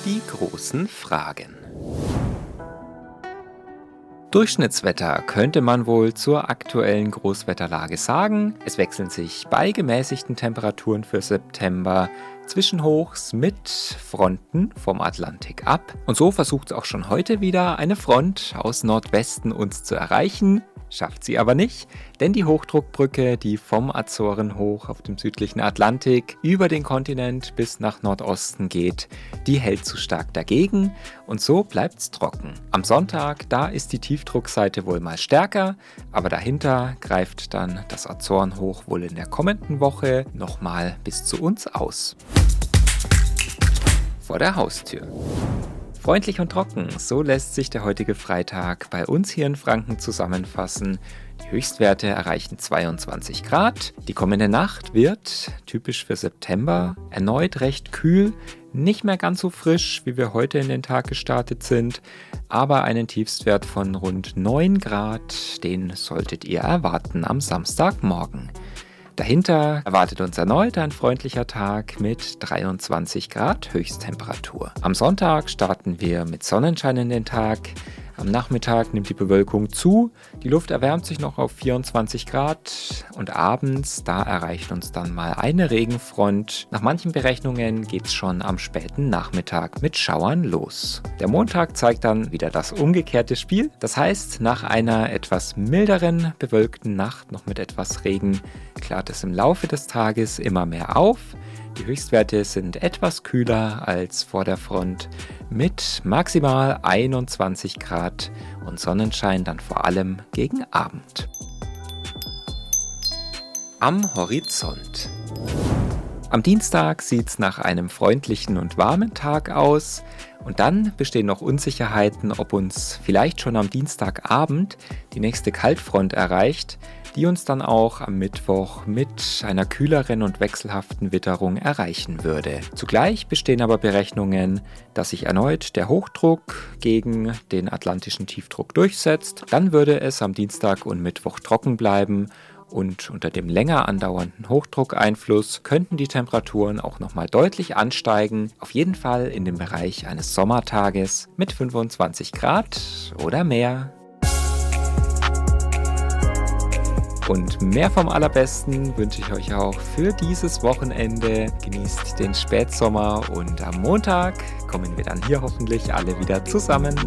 Die großen Fragen. Durchschnittswetter könnte man wohl zur aktuellen Großwetterlage sagen. Es wechseln sich bei gemäßigten Temperaturen für September Zwischenhochs mit Fronten vom Atlantik ab. Und so versucht es auch schon heute wieder eine Front aus Nordwesten uns zu erreichen. Schafft sie aber nicht, denn die Hochdruckbrücke, die vom Azorenhoch auf dem südlichen Atlantik über den Kontinent bis nach Nordosten geht, die hält zu stark dagegen und so bleibt's trocken. Am Sonntag, da ist die Tiefdruckseite wohl mal stärker, aber dahinter greift dann das Azorenhoch wohl in der kommenden Woche nochmal bis zu uns aus. Vor der Haustür. Freundlich und trocken, so lässt sich der heutige Freitag bei uns hier in Franken zusammenfassen. Die Höchstwerte erreichen 22 Grad. Die kommende Nacht wird, typisch für September, erneut recht kühl. Nicht mehr ganz so frisch, wie wir heute in den Tag gestartet sind, aber einen Tiefstwert von rund 9 Grad, den solltet ihr erwarten am Samstagmorgen. Dahinter erwartet uns erneut ein freundlicher Tag mit 23 Grad Höchsttemperatur. Am Sonntag starten wir mit Sonnenschein in den Tag. Am Nachmittag nimmt die Bewölkung zu, die Luft erwärmt sich noch auf 24 Grad und abends, da erreicht uns dann mal eine Regenfront. Nach manchen Berechnungen geht es schon am späten Nachmittag mit Schauern los. Der Montag zeigt dann wieder das umgekehrte Spiel. Das heißt, nach einer etwas milderen, bewölkten Nacht noch mit etwas Regen klart es im Laufe des Tages immer mehr auf. Die Höchstwerte sind etwas kühler als vor der Front mit maximal 21 Grad und Sonnenschein dann vor allem gegen Abend. Am Horizont. Am Dienstag sieht es nach einem freundlichen und warmen Tag aus und dann bestehen noch Unsicherheiten, ob uns vielleicht schon am Dienstagabend die nächste Kaltfront erreicht, die uns dann auch am Mittwoch mit einer kühleren und wechselhaften Witterung erreichen würde. Zugleich bestehen aber Berechnungen, dass sich erneut der Hochdruck gegen den atlantischen Tiefdruck durchsetzt. Dann würde es am Dienstag und Mittwoch trocken bleiben und unter dem länger andauernden Hochdruckeinfluss könnten die Temperaturen auch nochmal deutlich ansteigen. Auf jeden Fall in dem Bereich eines Sommertages mit 25 Grad oder mehr. Und mehr vom Allerbesten wünsche ich euch auch für dieses Wochenende. Genießt den Spätsommer und am Montag kommen wir dann hier hoffentlich alle wieder zusammen.